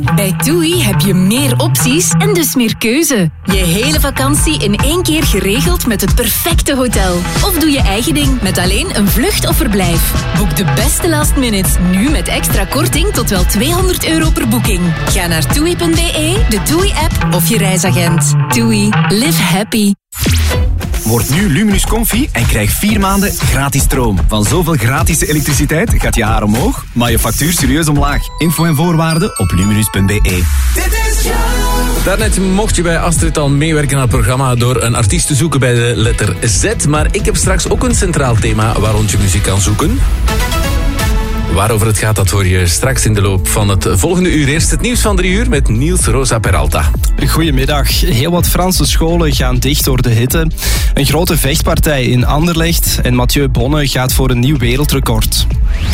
Bij TUI heb je meer opties en dus meer keuze. Je hele vakantie in 1 keer geregeld met het perfecte hotel. Of doe je eigen ding met alleen een vlucht of verblijf. Boek de beste last minutes nu met extra korting tot wel €200 per boeking. Ga naar TUI.be, de TUI-app of je reisagent. TUI. Live happy. Word nu Luminus Comfy en krijg 4 maanden gratis stroom. Van zoveel gratis elektriciteit gaat je haar omhoog, maar je factuur serieus omlaag. Info en voorwaarden op luminus.be. Daarnet mocht je bij Astrid al meewerken aan het programma door een artiest te zoeken bij de letter Z. Maar ik heb straks ook een centraal thema waar rond je muziek kan zoeken. Waarover het gaat, dat hoor je straks in de loop van het volgende uur. Eerst het nieuws van 3 uur met Niels Rosa Peralta. Goedemiddag. Heel wat Franse scholen gaan dicht door de hitte. Een grote vechtpartij in Anderlecht en Mathieu Bonne gaat voor een nieuw wereldrecord.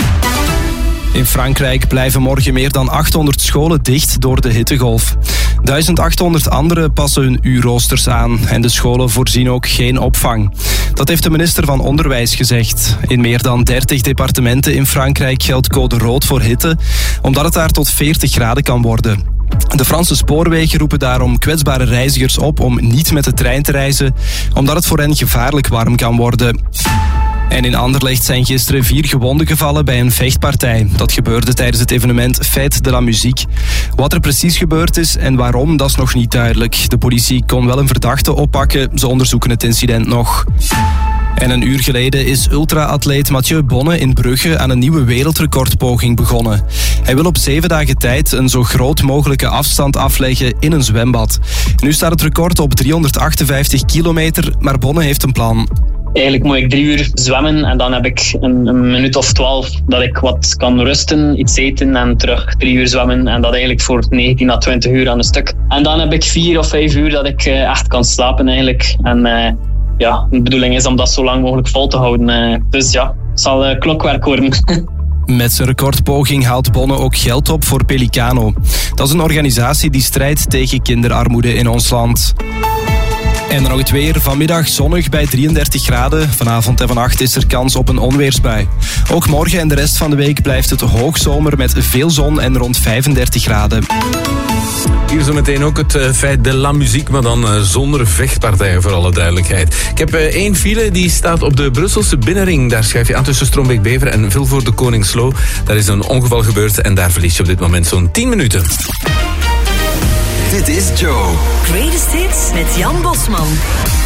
In Frankrijk blijven morgen meer dan 800 scholen dicht door de hittegolf. 1800 anderen passen hun uurroosters aan en de scholen voorzien ook geen opvang. Dat heeft de minister van Onderwijs gezegd. In meer dan 30 departementen in Frankrijk geldt code rood voor hitte, omdat het daar tot 40 graden kan worden. De Franse spoorwegen roepen daarom kwetsbare reizigers op om niet met de trein te reizen, omdat het voor hen gevaarlijk warm kan worden. En in Anderlecht zijn gisteren 4 gewonden gevallen bij een vechtpartij. Dat gebeurde tijdens het evenement Fête de la Musique. Wat er precies gebeurd is en waarom, dat is nog niet duidelijk. De politie kon wel een verdachte oppakken, ze onderzoeken het incident nog. En een uur geleden is ultra-atleet Mathieu Bonne in Brugge aan een nieuwe wereldrecordpoging begonnen. Hij wil op 7 dagen tijd een zo groot mogelijke afstand afleggen in een zwembad. Nu staat het record op 358 kilometer, maar Bonne heeft een plan. Eigenlijk moet ik 3 uur zwemmen en dan heb ik een minuut of 12 dat ik wat kan rusten, iets eten en terug 3 uur zwemmen. En dat eigenlijk voor 19 à 20 uur aan een stuk. En dan heb ik 4 of 5 uur dat ik echt kan slapen eigenlijk. En de bedoeling is om dat zo lang mogelijk vol te houden. Dus ja, het zal klokwerk worden. Met zijn recordpoging haalt Bonne ook geld op voor Pelicano. Dat is een organisatie die strijdt tegen kinderarmoede in ons land. En dan nog het weer. Vanmiddag zonnig bij 33 graden. Vanavond en vannacht is er kans op een onweersbui. Ook morgen en de rest van de week blijft het hoogzomer met veel zon en rond 35 graden. Hier zo meteen ook het Fête de la Musique, maar dan zonder vechtpartijen voor alle duidelijkheid. Ik heb 1 file, die staat op de Brusselse binnenring. Daar schuif je aan tussen Strombeek-Bever en Vilvoorde de Koningslo. Daar is een ongeval gebeurd en daar verlies je op dit moment zo'n 10 minuten. Dit is Joe. Greatest Hits met Jan Bosman.